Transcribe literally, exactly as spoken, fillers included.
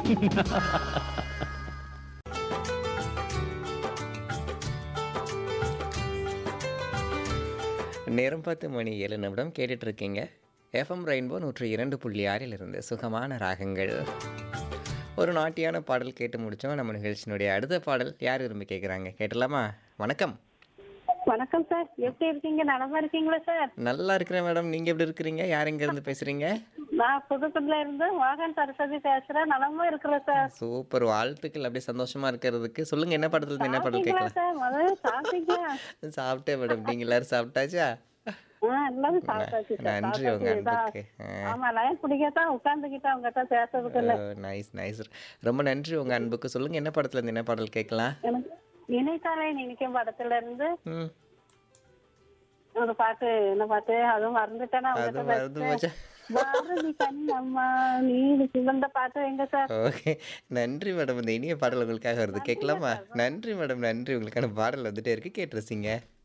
நேரம் பத்து மணி ஏழு நிமிடம் கேட்டுட்டு இருக்கீங்க. எஃப்எம் ரெயின்போ நூற்றி இரண்டு புள்ளி ஆறில் இருந்து சுகமான ராகங்கள். ஒரு நாட்டியான பாடல் கேட்டு முடிச்சோம். நம்ம நிகழ்ச்சியினுடைய அடுத்த பாடல் யார் விரும்பி கேட்குறாங்க கேட்டலாமா? வணக்கம். வணக்கம் சார். எப்படி இருக்கீங்க? நலமா இருக்கீங்களா சார்? நல்லா இருக்கிறேன் மேடம். நீங்கள் எப்படி இருக்கிறீங்க? யார் எங்கேருந்து பேசுகிறீங்க? நான் புதுக்குடில இருந்து வாகன் சரஸ்வதி பேசுறேன். நலமா இருக்கிறேன் சார். சூப்பர், வாழ்த்துக்கள். அப்படியே சந்தோஷமா இருக்கிறதுக்கு. சொல்லுங்க, என்ன படத்துல இருந்து என்ன பாடல் சாப்பிட்டீங்களா கேட்கலாம்? சார்? முதல்ல சாப்பிட்டீங்களா? சாப்பிட்டேன் மேடம். நீங்க எல்லாரும் சாப்பிட்டாச்சா? ஆ, எல்லாரும் சாப்பிட்டாச்சு சார். நன்றி உங்க சாப்பிட்டாச்சு. இதான். அன்புக்கு. ஆமா, லைன் பிடிக்கத்தான் உட்காந்துக்கிட்டேன் உங்ககிட்ட பேசுறதுக்குன்னு. Nice nice. ரொம்ப நன்றி உங்க அன்புக்கு. சொல்லுங்க, என்ன படத்துல இருந்து என்ன பாடல் கேட்கலாம்? எனக்கு நினைத்தாலே நினைக்கும் படத்துல இருந்து ம் ஒரு பாட்டு, என்ன பாட்டு அதுவும் மறந்துட்டேன்னா அது உங்ககிட்ட மறந்து போச்சா? பாரதி கண்ணம்மா நீடு சிவந்த பாட்டு எங்க சார்? ஓகே, நன்றி மேடம். இந்த இனிய பாடல் உங்களுக்காக வருது, கேட்கலாமா? நன்றி மேடம், நன்றி. உங்களுக்கான பாடல் வந்துட்டே இருக்கு, கேட்டு ரசிங்க.